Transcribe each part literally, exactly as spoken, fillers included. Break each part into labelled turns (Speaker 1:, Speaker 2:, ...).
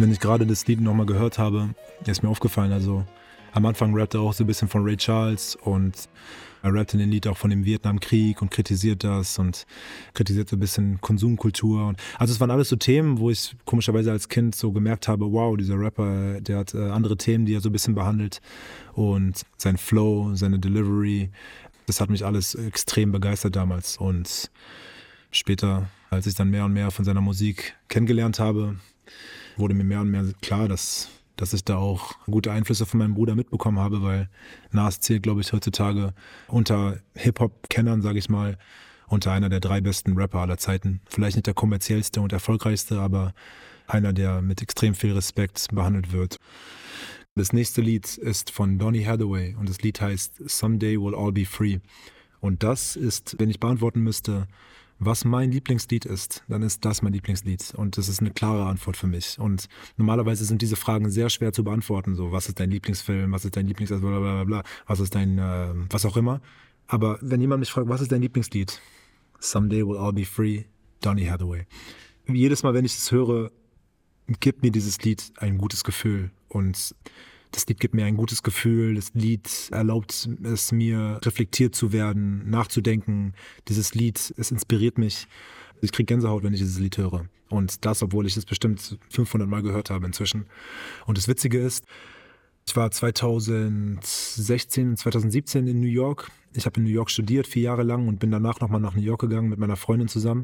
Speaker 1: Wenn ich gerade das Lied nochmal gehört habe, ist mir aufgefallen, also am Anfang rappt er auch so ein bisschen von Ray Charles und er rappt in dem Lied auch von dem Vietnamkrieg und kritisiert das und kritisiert so ein bisschen Konsumkultur. Und also es waren alles so Themen, wo ich komischerweise als Kind so gemerkt habe, wow, dieser Rapper, der hat äh, andere Themen, die er so ein bisschen behandelt und sein Flow, seine Delivery, das hat mich alles extrem begeistert damals. Und später, als ich dann mehr und mehr von seiner Musik kennengelernt habe, wurde mir mehr und mehr klar, dass, dass ich da auch gute Einflüsse von meinem Bruder mitbekommen habe, weil Nas zählt, glaube ich, heutzutage unter Hip-Hop-Kennern, sage ich mal, unter einer der drei besten Rapper aller Zeiten. Vielleicht nicht der kommerziellste und erfolgreichste, aber einer, der mit extrem viel Respekt behandelt wird. Das nächste Lied ist von Donny Hathaway und das Lied heißt Someday We'll All Be Free. Und das ist, wenn ich beantworten müsste, was mein Lieblingslied ist, dann ist das mein Lieblingslied. Und das ist eine klare Antwort für mich. Und normalerweise sind diese Fragen sehr schwer zu beantworten. So, was ist dein Lieblingsfilm, was ist dein Lieblings... Blablabla, was ist dein... Äh, was auch immer. Aber wenn jemand mich fragt, was ist dein Lieblingslied? Someday We'll All Be Free, Donny Hathaway. Jedes Mal, wenn ich es höre, gibt mir dieses Lied ein gutes Gefühl. Und das Lied gibt mir ein gutes Gefühl, das Lied erlaubt es mir, reflektiert zu werden, nachzudenken. Dieses Lied, es inspiriert mich. Ich kriege Gänsehaut, wenn ich dieses Lied höre. Und das, obwohl ich es bestimmt fünfhundert Mal gehört habe inzwischen. Und das Witzige ist, ich war zweitausendsechzehn und zweitausendsiebzehn in New York. Ich habe in New York studiert, vier Jahre lang, und bin danach nochmal nach New York gegangen mit meiner Freundin zusammen.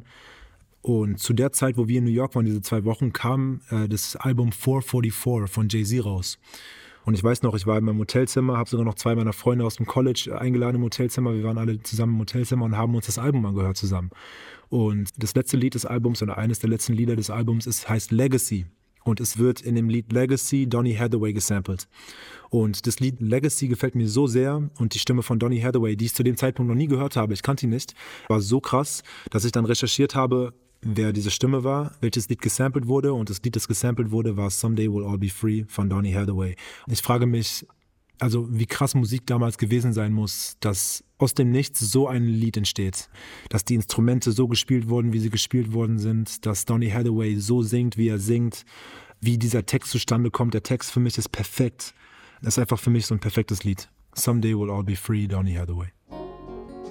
Speaker 1: Und zu der Zeit, wo wir in New York waren, diese zwei Wochen, kam äh, das Album four forty-four von Jay-Z raus. Und ich weiß noch, ich war in meinem Hotelzimmer, habe sogar noch zwei meiner Freunde aus dem College eingeladen im Hotelzimmer. Wir waren alle zusammen im Hotelzimmer und haben uns das Album angehört zusammen. Und das letzte Lied des Albums oder eines der letzten Lieder des Albums ist, heißt Legacy. Und es wird in dem Lied Legacy Donny Hathaway gesampelt. Und das Lied Legacy gefällt mir so sehr und die Stimme von Donny Hathaway, die ich zu dem Zeitpunkt noch nie gehört habe, ich kannte ihn nicht, war so krass, dass ich dann recherchiert habe, wer diese Stimme war, welches Lied gesampelt wurde, und das Lied, das gesampelt wurde, war Someday We'll All Be Free von Donny Hathaway. Ich frage mich, also wie krass Musik damals gewesen sein muss, dass aus dem Nichts so ein Lied entsteht, dass die Instrumente so gespielt wurden, wie sie gespielt worden sind, dass Donny Hathaway so singt, wie er singt, wie dieser Text zustande kommt. Der Text für mich ist perfekt. Das ist einfach für mich so ein perfektes Lied. Someday We'll All Be Free, Donny Hathaway.